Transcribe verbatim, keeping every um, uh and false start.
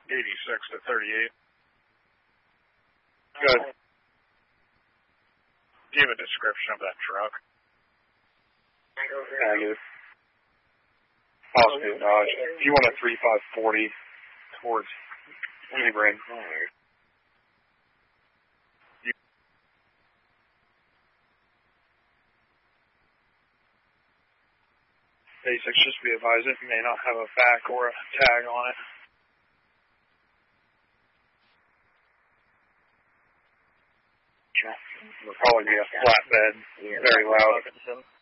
eighty-six to thirty-eight. Good. Give a description of that truck. Negative. Possibly Dodge. If you want a three five forty towards Sebring. Basics, just be advised, it may not have a back or a tag on it. It'll probably be a flatbed, very loud.